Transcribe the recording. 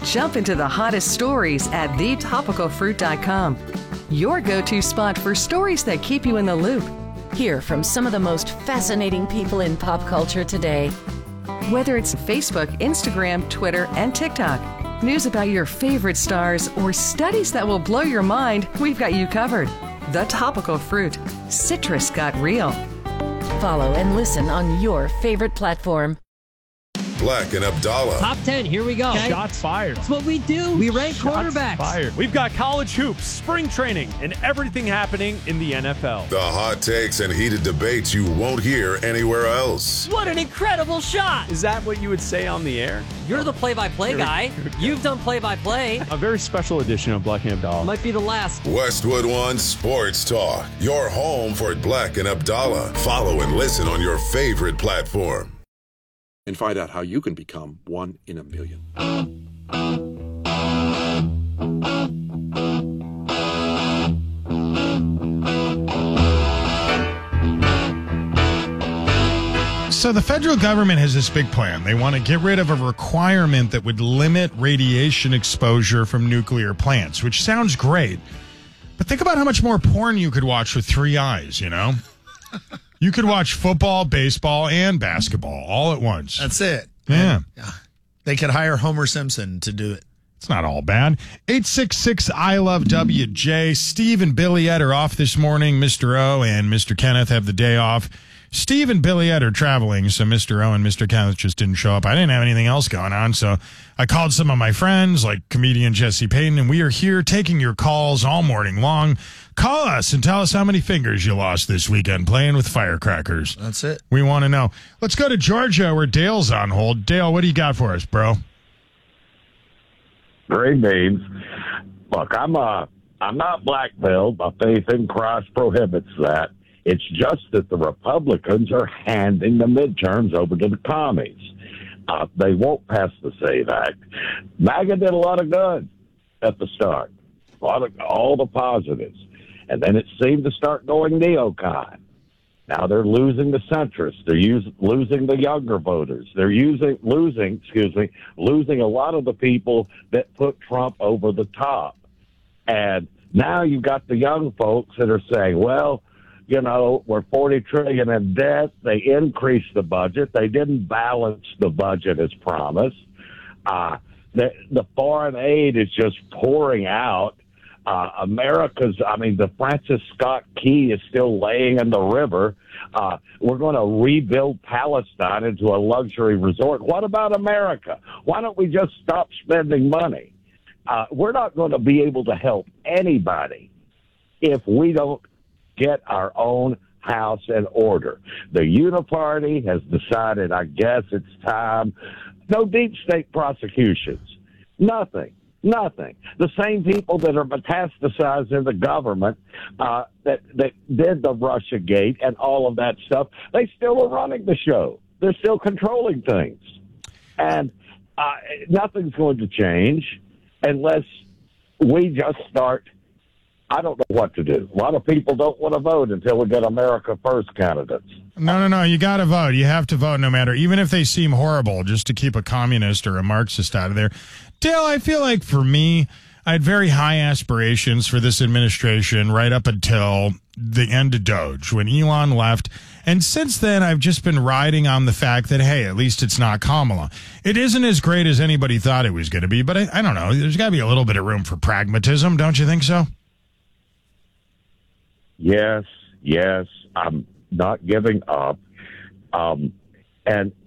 Jump into the hottest stories at thetopicalfruit.com. Your go-to spot for stories that keep you in the loop. Hear from some of the most fascinating people in pop culture today. Whether it's Facebook, Instagram, Twitter, and TikTok, news about your favorite stars, or studies that will blow your mind, we've got you covered. The Topical Fruit. Citrus got real. Follow and listen on your favorite platform. Black and Abdallah. Top 10, here we go. Okay. Shots fired. That's what we do. We rank quarterbacks. Fired. We've got college hoops, spring training, and everything happening in the NFL. The hot takes and heated debates you won't hear anywhere else. What an incredible shot. Is that what you would say on the air? You're the play-by-play guy. You've done play-by-play. A very special edition of Black and Abdallah. Might be the last. Westwood One Sports Talk. Your home for Black and Abdallah. Follow and listen on your favorite platform. And find out how you can become one in a million. So the federal government has this big plan. They want to get rid of a requirement that would limit radiation exposure from nuclear plants, which sounds great. But think about how much more porn you could watch with 3 eyes, you know? You could watch football, baseball, and basketball all at once. That's it. Yeah. They could hire Homer Simpson to do it. It's not all bad. 866-I-LOVE-WJ. Steve and Billy Ed are off this morning. Mr. O and Mr. Kenneth have the day off. Steve and Billy Ed are traveling, so Mr. O and Mr. Kenneth just didn't show up. I didn't have anything else going on, so I called some of my friends, like comedian Jesse Payton, and we are here taking your calls all morning long. Call us and tell us how many fingers you lost this weekend playing with firecrackers. That's it. We want to know. Let's go to Georgia, where Dale's on hold. Dale, what do you got for us, bro? Great names. Look, I'm not blackmailed. My faith in Christ prohibits that. It's just that the Republicans are handing the midterms over to the commies. They won't pass the SAVE Act. MAGA did a lot of good at the start, all the positives. And then it seemed to start going neocon. Now they're losing the centrists. They're losing the younger voters. They're losing a lot of the people that put Trump over the top. And now you've got the young folks that are saying, well, you know, we're $40 trillion in debt. They increased the budget. They didn't balance the budget as promised. The foreign aid is just pouring out. The Francis Scott Key is still laying in the river. We're going to rebuild Palestine into a luxury resort. What about America? Why don't we just stop spending money? We're not going to be able to help anybody if we don't get our own house in order. The Uniparty has decided, I guess it's time. No deep state prosecutions. Nothing. The same people that are metastasized in the government that did the Russiagate and all of that stuff, they still are running the show. They're still controlling things. And nothing's going to change unless we just start. I don't know what to do. A lot of people don't want to vote until we get America First candidates. No. You got to vote. You have to vote no matter, even if they seem horrible, just to keep a communist or a Marxist out of there. Dale, I feel like for me, I had very high aspirations for this administration right up until the end of Doge, when Elon left. And since then, I've just been riding on the fact that, hey, at least it's not Kamala. It isn't as great as anybody thought it was going to be, but I don't know. There's got to be a little bit of room for pragmatism, don't you think so? Yes, I'm not giving up. And